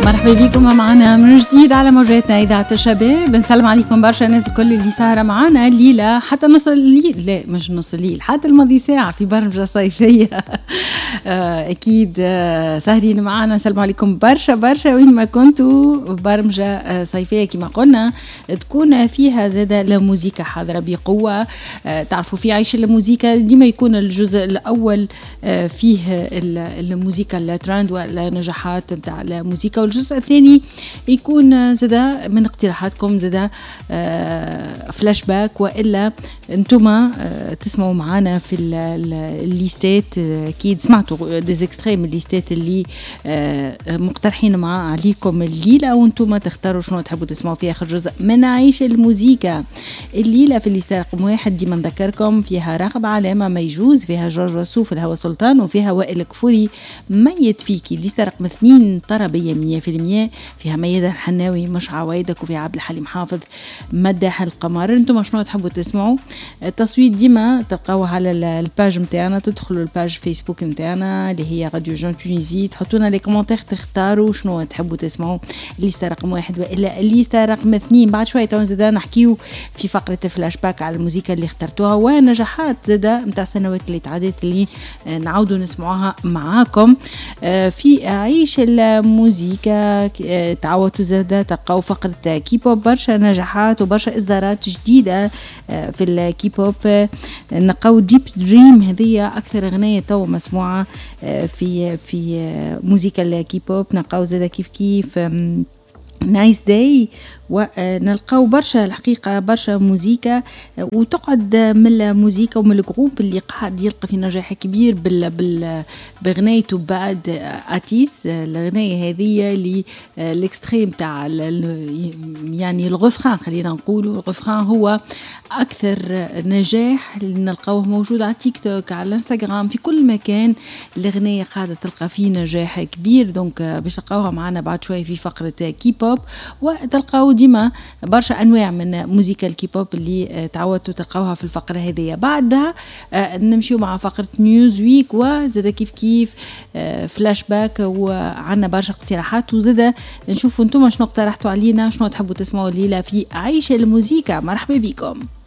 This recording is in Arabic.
مرحبا بكم معنا من جديد على موجاتنا إذاعة الشباب. بنسلم عليكم برشا ناس الكل اللي سهرة معنا الليلة حتى نص الليل، لا مش نص الليل، حتى الماضي ساعة في برمجة صيفية. أكيد سهرين معنا. نسلم عليكم برشا برشا وين ما كنتوا. برمجة صيفية كما قلنا تكون فيها زادة الموسيقى حاضرة بقوة. تعرفوا في عيش الموسيقى ديما يكون الجزء الأول فيه الموسيقى الترند والنجاحات متاع الموسيقى، والجزء الثاني يكون زادا من اقتراحاتكم، زادا فلاش باك، وإلا انتم تسمعوا معنا في الليستات. أكيد سمعتوا ديزيكستري من الليستات اللي مقترحين مع عليكم الليلة، وانتم تختاروا شنو تحبوا تسمعوا في آخر جزء من عيش الموسيقى. الليلة في الليستة رقم 1 ديما نذكركم فيها راغب علامة ما يجوز، فيها جورج وسوف الهوى سلطان، وفيها وائل كفوري ميت فيكي. الليستة رقم 2 طربية 100%، فيها ميادة الحناوي مش عوايدك، وفيها عبد الحليم حافظ مداح القمر. انتم شنو تحبوا تسمعوا؟ التصويت ديما تلقاوه على الباج متاعنا، تدخلوا الباج فيسبوك متاعنا اللي هي راديو جون تونيزي، تحطونا لي كومنتير تختاروا شنو تحبوا تسمعوا. الليسته رقم 1 والا الليسته رقم 2. بعد شويه تو زادا نحكيو في فقره فلاش باك على الموسيقى اللي اخترتوها ونجاحات زادا نتاع السنوات اللي تعدت اللي نعاودوا نسمعوها معاكم في عيش الموسيقى. تعودوا زادا تلقاو فقره كيبوب، برشا نجاحات وبرشا اصدارات جديده في الكيبوب. نلقاو ديب دريم، هذه اكثر اغنيه تو مسموعه في موسيقى الكيبوب. نلقاو زادا كيف نايس داي، ونلقاو برشا الحقيقة برشا موسيقى. وتقعد من الموسيقى ومن الجروب اللي قاعد يلقى في نجاح كبير بغنيته بعد أتيس. الغنية هذه اللي الاكستريم تاع يعني الغفران، خلينا نقولوا الغفران هو أكثر نجاح اللي نلقاوه موجود على تيك توك، على الانستغرام، في كل مكان. الغنية قاعدة تلقى فيه نجاح كبير. دونك باش تلقاوها معنا بعد شوي في فقرة كيبوب، وتلقاو ديما برشا أنواع من موسيقى الكيبوب اللي تعودتوا تلقاوها في الفقرة هذه. بعدها نمشيو مع فقرة نيوز ويك، وزادا كيف فلاش باك، وعنا برشا اقتراحات، وزادا نشوفوا انتم شنو اقترحتوا علينا، شنو تحبوا تسمعوا الليلة في عيش الموسيقى. مرحبا بكم.